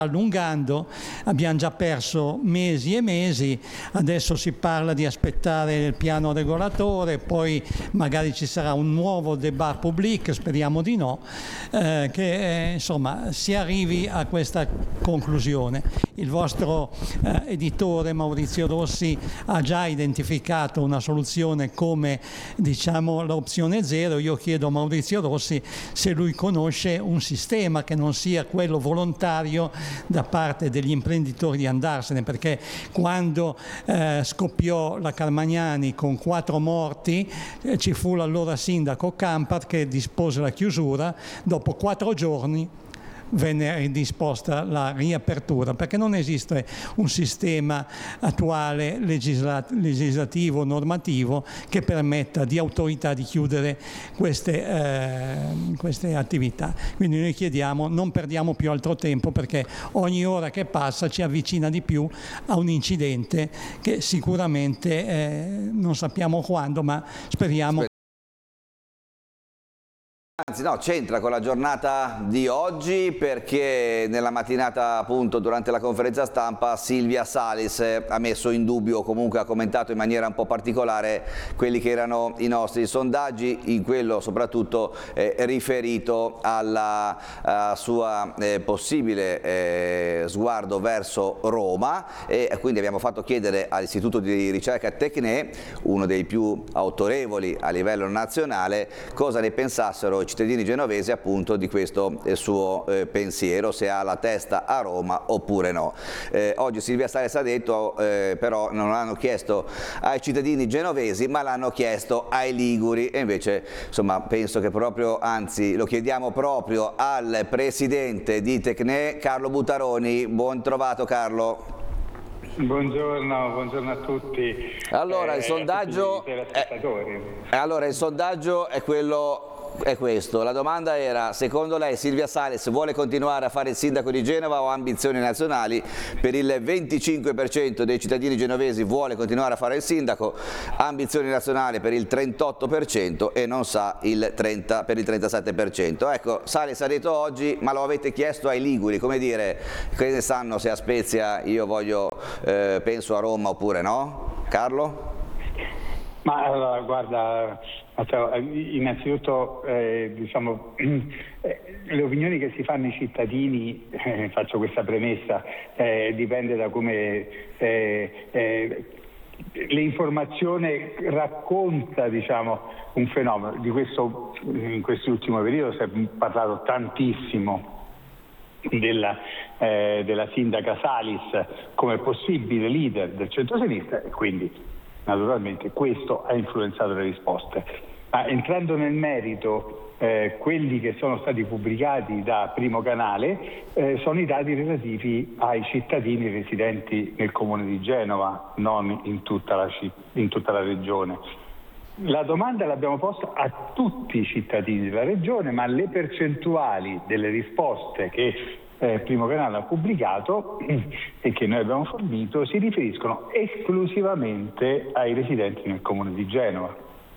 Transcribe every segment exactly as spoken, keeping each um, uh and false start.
allungando, abbiamo già perso mesi e mesi, adesso si parla di aspettare il piano regolatore, poi magari ci sarà un nuovo débat public, speriamo di no, eh, che eh, insomma si arrivi a questa conclusione. Il vostro eh, editore Maurizio Rossi ha già identificato una soluzione come, diciamo, l'opzione zero. Io chiedo a Maurizio Rossi se lui conosce un sistema che non sia quello volontario da parte degli imprenditori di andarsene, perché quando eh, scoppiò la Carmagnani con quattro morti eh, ci fu l'allora sindaco Campat che dispose la chiusura, dopo quattro giorni venne disposta la riapertura, perché non esiste un sistema attuale legislat- legislativo, normativo che permetta di autorità di chiudere queste, eh, queste attività. Quindi noi chiediamo, non perdiamo più altro tempo, perché ogni ora che passa ci avvicina di più a un incidente che sicuramente eh, non sappiamo quando, ma speriamo. Anzi no, c'entra con la giornata di oggi, perché nella mattinata, appunto, durante la conferenza stampa, Silvia Salis ha messo in dubbio, o comunque ha commentato in maniera un po' particolare, quelli che erano i nostri sondaggi, in quello soprattutto eh, riferito alla uh, sua eh, possibile eh, sguardo verso Roma, e quindi abbiamo fatto chiedere all'Istituto di Ricerca Tecne, uno dei più autorevoli a livello nazionale, cosa ne pensassero i cittadini genovesi appunto di questo eh, suo eh, pensiero, se ha la testa a Roma oppure no. Eh, oggi Silvia Salis ha detto eh, però non l'hanno chiesto ai cittadini genovesi, ma l'hanno chiesto ai liguri, e invece insomma penso che proprio, anzi lo chiediamo proprio al presidente di Tecne, Carlo Butaroni. Buon trovato Carlo. Buongiorno, buongiorno a tutti. Allora, eh, il sondaggio è, allora il sondaggio è quello è questo. La domanda era: secondo lei Silvia Salis vuole continuare a fare il sindaco di Genova o ha ambizioni nazionali? Per il venticinque per cento dei cittadini genovesi vuole continuare a fare il sindaco, ambizioni nazionali per il trentotto per cento e non sa il trenta per il trentasette per cento. Ecco, Salis ha detto oggi, ma lo avete chiesto ai liguri, come dire, che ne sanno se a Spezia io voglio eh, penso a Roma oppure no? Carlo? Ma allora, guarda, innanzitutto eh, diciamo eh, le opinioni che si fanno i cittadini, eh, faccio questa premessa, eh, dipende da come eh, eh, l'informazione racconta, diciamo, un fenomeno. Di questo in quest'ultimo periodo si è parlato tantissimo della, eh, della sindaca Salis come possibile leader del centro-sinistra, e quindi naturalmente questo ha influenzato le risposte. Ma entrando nel merito, eh, quelli che sono stati pubblicati da Primo Canale eh, sono i dati relativi ai cittadini residenti nel comune di Genova, non in tutta la, in tutta la regione. La domanda l'abbiamo posta a tutti i cittadini della regione, ma le percentuali delle risposte che Eh, Primo Canale ha pubblicato e che noi abbiamo fornito si riferiscono esclusivamente ai residenti nel comune di Genova.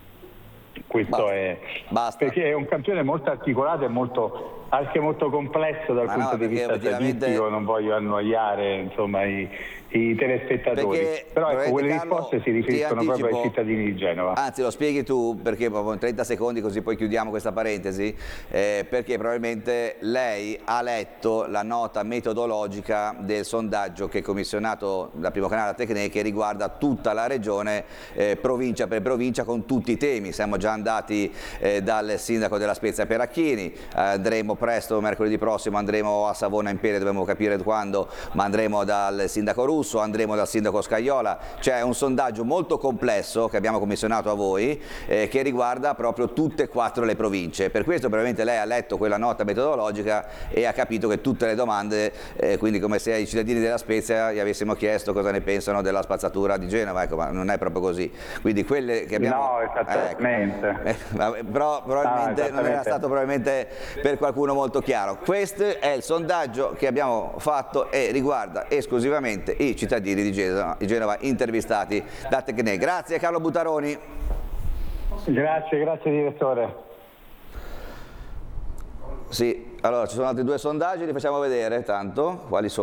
Questo Basta. è Basta. perché è un campione molto articolato e molto, anche molto complesso dal Ma punto no, di vista effettivamente... statistico. Non voglio annoiare insomma i, i telespettatori, perché, però ecco, quelle Carlo, risposte si riferiscono anticipo, proprio ai cittadini di Genova. Anzi, lo spieghi tu, perché proprio in trenta secondi, così poi chiudiamo questa parentesi, eh, perché probabilmente lei ha letto la nota metodologica del sondaggio che è commissionato da Primo Canale a Tecne, che riguarda tutta la regione, eh, provincia per provincia, con tutti i temi. Siamo già andati eh, dal sindaco della Spezia Peracchini, eh, andremo presto, mercoledì prossimo andremo a Savona Imperia, dobbiamo capire quando, ma andremo dal sindaco Russo, andremo dal sindaco Scaiola. C'è un sondaggio molto complesso che abbiamo commissionato a voi, eh, che riguarda proprio tutte e quattro le province. Per questo probabilmente lei ha letto quella nota metodologica e ha capito che tutte le domande, eh, quindi come se ai cittadini della Spezia gli avessimo chiesto cosa ne pensano della spazzatura di Genova, ecco, ma non è proprio così. Quindi quelle che abbiamo... No, esattamente. Eh, ecco. Eh, però probabilmente no, non era stato probabilmente per qualcuno molto chiaro. Questo è il sondaggio che abbiamo fatto e riguarda esclusivamente i cittadini di Genova, di Genova intervistati da Tecne. Grazie Carlo Butaroni. Grazie, grazie direttore. Sì, allora ci sono altri due sondaggi, li facciamo vedere tanto, quali sono?